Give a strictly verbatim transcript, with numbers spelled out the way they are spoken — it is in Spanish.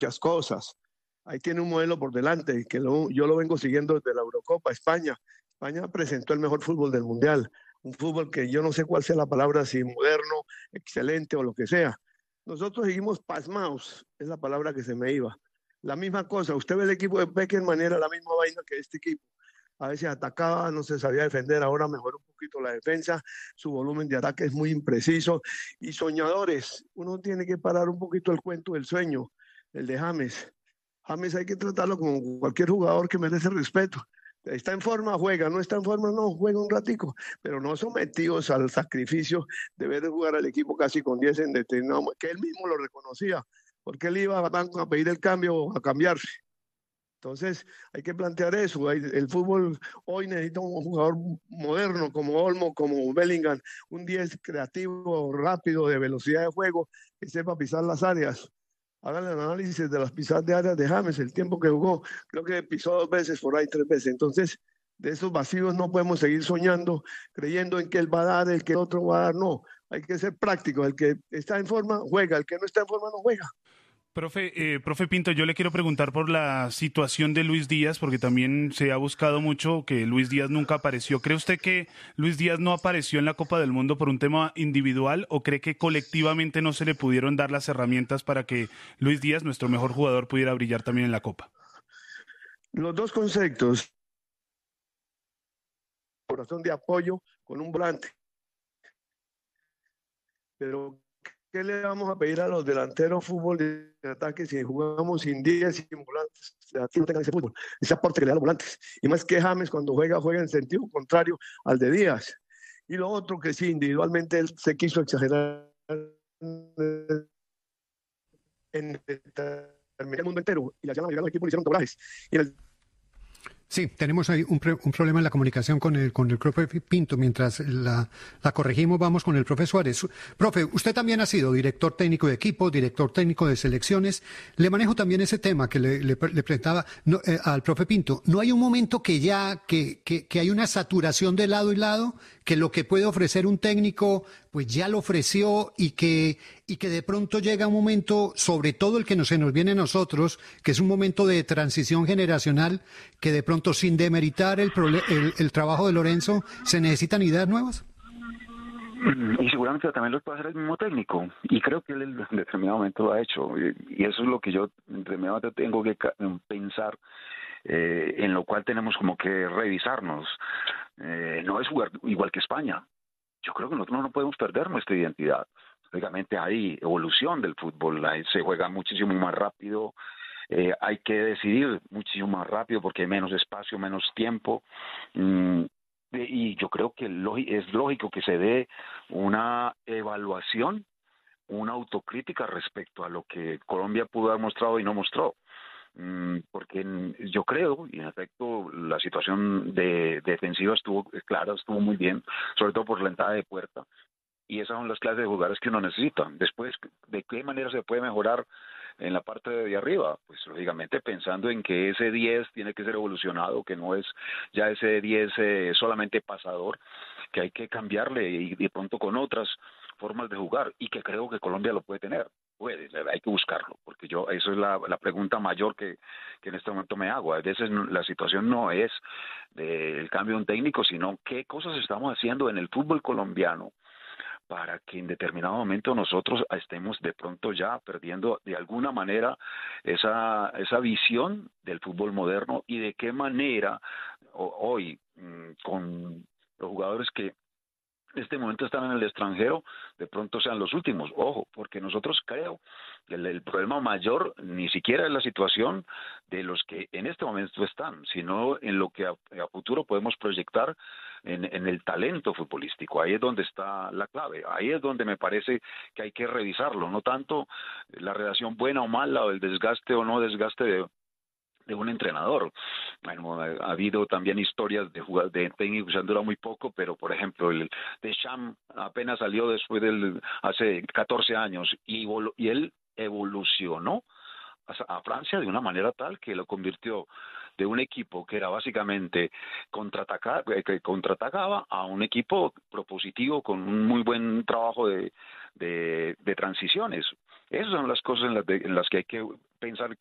muchas cosas. Ahí tiene un modelo por delante, que lo, yo lo vengo siguiendo desde la Eurocopa, España. España presentó el mejor fútbol del Mundial, un fútbol que yo no sé cuál sea la palabra, si moderno, excelente o lo que sea. Nosotros seguimos pasmados, es la palabra que se me iba. La misma cosa, usted ve el equipo de Beckerman, era la misma vaina que este equipo. A veces atacaba, no se sabía defender, ahora mejoró un poquito la defensa, su volumen de ataque es muy impreciso. Y soñadores, uno tiene que parar un poquito el cuento del sueño, el de James. James hay que tratarlo como cualquier jugador que merece respeto. Está en forma, juega, no está en forma, no, juega un ratico, pero no sometidos al sacrificio de ver jugar al equipo casi con diez en determinado, que él mismo lo reconocía, porque él iba a banco a pedir el cambio o a cambiarse. Entonces, hay que plantear eso. El fútbol hoy necesita un jugador moderno como Olmo, como Bellingham, un diez creativo, rápido, de velocidad de juego, que sepa pisar las áreas. Hagan el análisis de las pisadas de áreas de James, el tiempo que jugó, creo que pisó dos veces, por ahí tres veces. Entonces, de esos vacíos no podemos seguir soñando, creyendo en que él va a dar, el que el otro va a dar, no. Hay que ser práctico, el que está en forma, juega, el que no está en forma, no juega. Profe, eh, profe Pinto, yo le quiero preguntar por la situación de Luis Díaz, porque también se ha buscado mucho que Luis Díaz nunca apareció. ¿Cree usted que Luis Díaz no apareció en la Copa del Mundo por un tema individual o cree que colectivamente no se le pudieron dar las herramientas para que Luis Díaz, nuestro mejor jugador, pudiera brillar también en la Copa? Los dos conceptos, corazón de apoyo con un volante, pero ¿qué le vamos a pedir a los delanteros fútbol de ataque si jugamos sin diez, sin volantes? Aquí no tengan ese fútbol, ese aporte que le dan los volantes. Y más que James cuando juega, juega en sentido contrario al de Díaz. Y lo otro que sí, individualmente él se quiso exagerar en el mundo entero. Y allá en el equipo le hicieron dobrajes. Y en el Sí, tenemos ahí un, pre, un problema en la comunicación con el, con el profe Pinto. Mientras la, la corregimos, vamos con el profe Suárez. Profe, usted también ha sido director técnico de equipo, director técnico de selecciones. Le manejo también ese tema que le, le, le presentaba no, eh, al profe Pinto. ¿No hay un momento que ya, que, que, que hay una saturación de lado y lado, que lo que puede ofrecer un técnico, pues ya lo ofreció y que, y que de pronto llega un momento, sobre todo el que no, se nos viene a nosotros, que es un momento de transición generacional, que de pronto sin demeritar el, el, el trabajo de Lorenzo, se necesitan ideas nuevas? Y seguramente también lo puede hacer el mismo técnico, y creo que él en determinado momento lo ha hecho, y eso es lo que yo en determinado momento tengo que pensar, eh, en lo cual tenemos como que revisarnos. Eh, no es jugar igual que España. Yo creo que nosotros no podemos perder nuestra identidad. Lógicamente hay evolución del fútbol, se juega muchísimo más rápido, eh, hay que decidir muchísimo más rápido porque hay menos espacio, menos tiempo, mm, y yo creo que es lógico que se dé una evaluación, una autocrítica respecto a lo que Colombia pudo haber mostrado y no mostró. Porque yo creo, y en efecto, la situación de, de defensiva estuvo clara, estuvo muy bien, sobre todo por la entrada de puerta, y esas son las clases de jugadores que uno necesita. Después, ¿de qué manera se puede mejorar en la parte de arriba? Pues lógicamente pensando en que ese diez tiene que ser evolucionado, que no es ya ese diez eh, solamente pasador, que hay que cambiarle y de pronto con otras formas de jugar, y que creo que Colombia lo puede tener. Puede, hay que buscarlo, porque yo, eso es la, la pregunta mayor que, que en este momento me hago. A veces la situación no es del cambio de un técnico, sino qué cosas estamos haciendo en el fútbol colombiano para que en determinado momento nosotros estemos de pronto ya perdiendo de alguna manera esa, esa visión del fútbol moderno, y de qué manera hoy con los jugadores que en este momento están en el extranjero, de pronto sean los últimos. Ojo, porque nosotros creo que el, el problema mayor ni siquiera es la situación de los que en este momento están, sino en lo que a, a futuro podemos proyectar en, en el talento futbolístico. Ahí es donde está la clave, ahí es donde me parece que hay que revisarlo, no tanto la relación buena o mala, o el desgaste o no desgaste de de un entrenador. Bueno, ha habido también historias de jugadores de técnicos que han durado muy poco, pero por ejemplo el Deschamps apenas salió después del hace catorce años y, y él evolucionó a, a Francia de una manera tal que lo convirtió de un equipo que era básicamente contraatacar, que contraatacaba, a un equipo propositivo con un muy buen trabajo de, de, de transiciones. Esas son las cosas en las, de, en las que hay que pensar